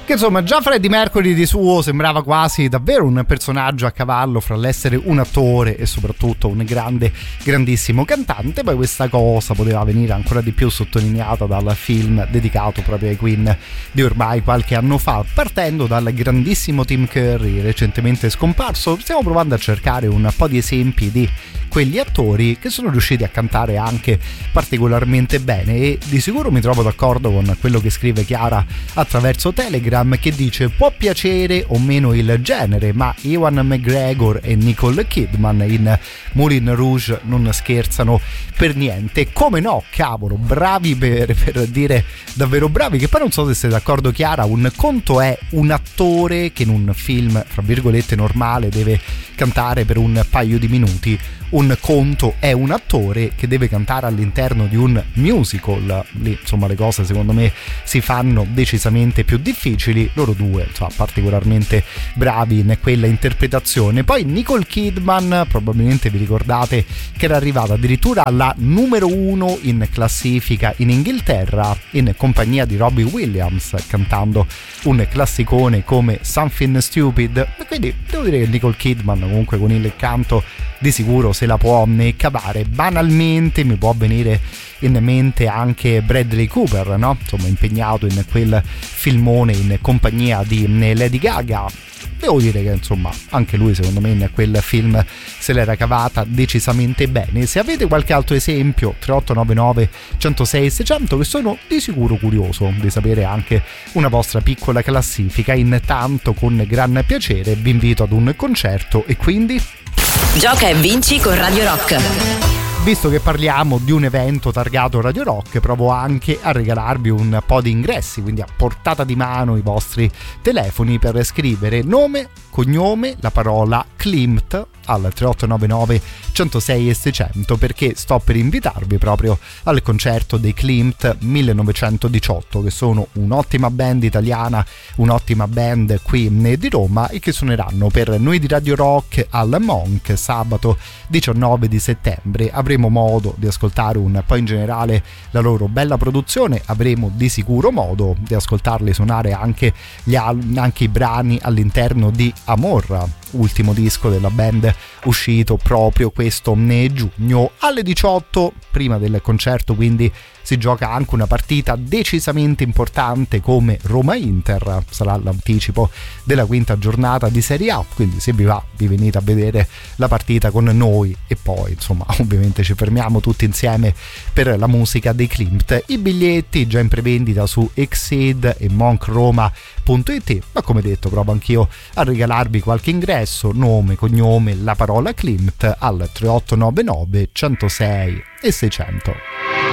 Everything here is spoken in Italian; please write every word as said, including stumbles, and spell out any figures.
che insomma già Freddie Mercury di suo sembrava quasi davvero un personaggio a cavallo fra l'essere un attore e soprattutto un grande grandissimo cantante. Poi questa cosa poteva venire ancora di più sottolineata dal film dedicato proprio ai Queen di ormai qualche anno fa, partendo dal grandissimo Tim Curry recentemente scomparso. Stiamo provando a cercare un po' di esempi di quegli attori che sono riusciti a cantare anche particolarmente bene, e di sicuro mi trovo d'accordo con quello che scrive Chiara attraverso Telegram, che dice: può piacere o meno il genere, ma Ewan McGregor e Nicole Kidman in Moulin Rouge non scherzano per niente. Come no, cavolo, bravi per, per dire davvero bravi. Che poi non so se sei d'accordo, Chiara, un conto è un attore che in un film fra virgolette normale deve cantare per un paio di minuti, un conto è un attore che deve cantare all'interno di un musical. Lì insomma le cose secondo me si fanno decisamente più difficili. Loro due insomma particolarmente bravi in quella interpretazione. Poi Nicole Kidman, probabilmente vi ricordate che era arrivata addirittura alla numero uno in classifica in Inghilterra in compagnia di Robbie Williams, cantando un classicone come Something Stupid. E quindi devo dire che Nicole Kidman comunque con il canto di sicuro se la può cavare. Banalmente mi può venire in mente anche Bradley Cooper, no? Insomma, impegnato in quel filmone in compagnia di Lady Gaga. Devo dire che insomma anche lui secondo me in quel film se l'era cavata decisamente bene. Se avete qualche altro esempio, tre otto nove nove uno zero sei sei zero zero, che sono di sicuro curioso di sapere anche una vostra piccola classifica. Intanto con gran piacere vi invito ad un concerto e quindi gioca e vinci con Radio Rock. Visto che parliamo di un evento targato Radio Rock, provo anche a regalarvi un po' di ingressi, quindi a portata di mano i vostri telefoni per scrivere nome, cognome, la parola Klimt al tre otto nove nove uno zero sei sei zero zero, perché sto per invitarvi proprio al concerto dei Klimt millenovecentodiciotto, che sono un'ottima band italiana, un'ottima band qui di Roma, e che suoneranno per noi di Radio Rock al Monk sabato diciannove di settembre. Avremo modo di ascoltare un po' in generale la loro bella produzione, avremo di sicuro modo di ascoltarli suonare anche, gli al- anche i brani all'interno di Amor, ultimo disco della band uscito proprio questo giugno. Alle diciotto prima del concerto quindi si gioca anche una partita decisamente importante come Roma-Inter, sarà l'anticipo della quinta giornata di Serie A, quindi se vi va vi venite a vedere la partita con noi e poi insomma ovviamente ci fermiamo tutti insieme per la musica dei Klimt. I biglietti già in prevendita su Exceed e monk roma punto it, ma come detto provo anch'io a regalarvi qualche ingresso, nome, cognome, la parola Klimt al tre otto nove nove uno zero sei e sei zero zero.